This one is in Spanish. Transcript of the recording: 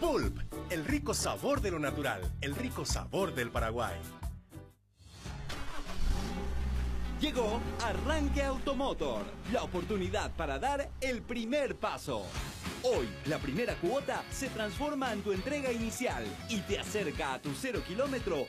Gulp, el rico sabor de lo natural, el rico sabor del Paraguay. Llegó Arranque Automotor, la oportunidad para dar el primer paso. Hoy, la primera cuota se transforma en tu entrega inicial y te acerca a tu 0 kilómetro